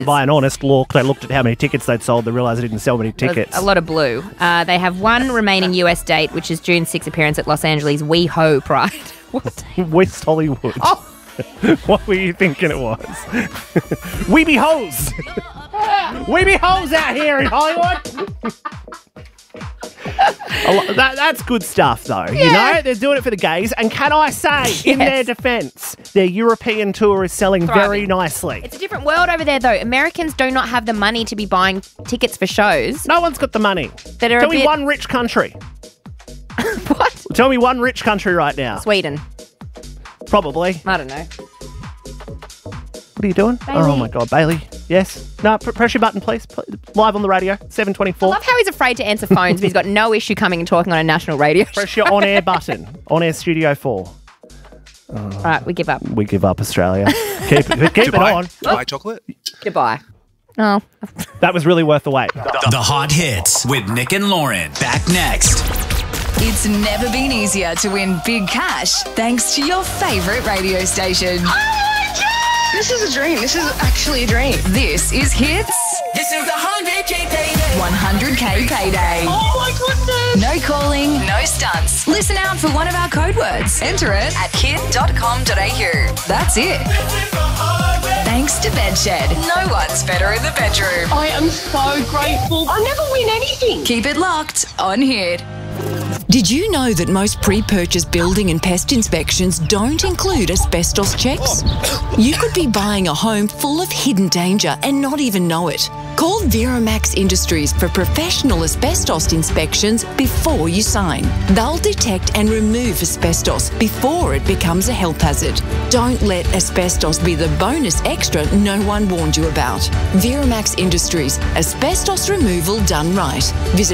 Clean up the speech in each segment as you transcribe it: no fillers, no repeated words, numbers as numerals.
By an honest look, they looked at how many tickets they'd sold. They realised they didn't sell many tickets. A lot of blue. They have one remaining US date, which is June 6th appearance at Los Angeles WeHo Pride. What? West Hollywood. Oh. What were you thinking it was? We be hoes. We be hoes out here in Hollywood. That's good stuff, though. Yeah. You know, they're doing it for the gays. And can I say, in their defence, their European tour is selling very nicely. It's a different world over there, though. Americans do not have the money to be buying tickets for shows. No one's got the money. Tell me one rich country. What? Tell me one rich country right now. Sweden. Probably. I don't know. What are you doing? Bailey. Oh, my God. Bailey. Yes. No, press your button, please. Live on the radio, 7:24. I love how he's afraid to answer phones, but he's got no issue coming and talking on a national radio show. Press your on-air button. On-air Studio 4. All right, we give up. We give up, Australia. Keep it on. Goodbye, chocolate. Goodbye. Oh. That was really worth the wait. The Hot Hits with Nick and Lauren. Back next. It's never been easier to win big cash thanks to your favourite radio station. Oh my God! This is a dream. This is actually a dream. This is Hits. This is the 100K payday. 100K payday. Oh my goodness! No calling, no stunts. Listen out for one of our code words. Enter it at hit.com.au. That's it. Thanks to Bedshed. No one's better in the bedroom. I am so grateful. I never win anything. Keep it locked on Hit. Did you know that most pre-purchase building and pest inspections don't include asbestos checks? You could be buying a home full of hidden danger and not even know it. Call Veromax Industries for professional asbestos inspections before you sign. They'll detect and remove asbestos before it becomes a health hazard. Don't let asbestos be the bonus extra no one warned you about. Veromax Industries, asbestos removal done right. Visit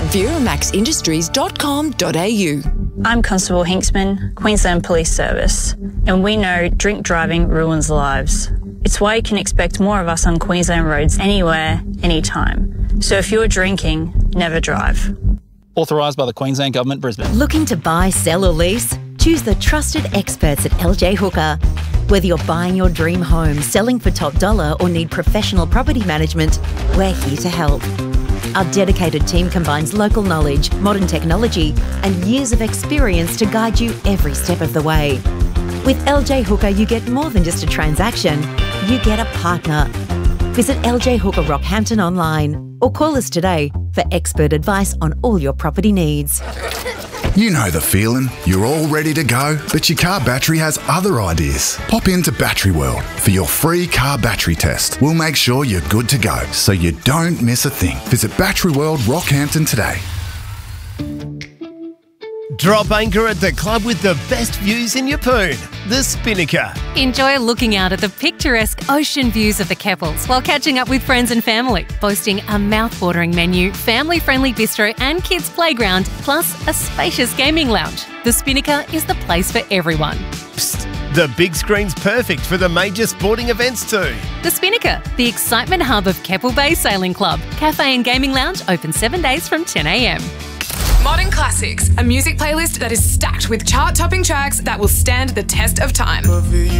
veromaxindustries.com.au. I'm Constable Hinksman, Queensland Police Service, and we know drink driving ruins lives. It's why you can expect more of us on Queensland roads anywhere, anytime. So if you're drinking, never drive. Authorised by the Queensland Government, Brisbane. Looking to buy, sell or lease? Choose the trusted experts at LJ Hooker. Whether you're buying your dream home, selling for top dollar or need professional property management, we're here to help. Our dedicated team combines local knowledge, modern technology and years of experience to guide you every step of the way. With LJ Hooker, you get more than just a transaction, you get a partner. Visit LJ Hooker Rockhampton online or call us today for expert advice on all your property needs. You know the feeling. You're all ready to go, but your car battery has other ideas. Pop into Battery World for your free car battery test. We'll make sure you're good to go, so you don't miss a thing. Visit Battery World Rockhampton today. Drop anchor at the club with the best views in Yeppoon, the Spinnaker. Enjoy looking out at the picturesque ocean views of the Keppels while catching up with friends and family, boasting a mouth-watering menu, family-friendly bistro and kids' playground, plus a spacious gaming lounge. The Spinnaker is the place for everyone. Psst, the big screen's perfect for the major sporting events too. The Spinnaker, the excitement hub of Keppel Bay Sailing Club. Cafe and gaming lounge open 7 days from 10 a.m. Modern Classics, a music playlist that is stacked with chart-topping tracks that will stand the test of time.